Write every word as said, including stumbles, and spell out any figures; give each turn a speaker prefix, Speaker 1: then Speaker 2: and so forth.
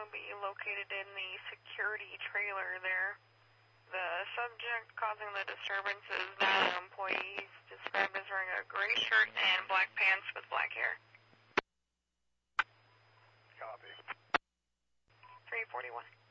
Speaker 1: will be located in the security trailer there. The subject causing the disturbance is not an employee. He's described as wearing a gray shirt and black pants with black hair.
Speaker 2: Copy.
Speaker 1: three forty-one.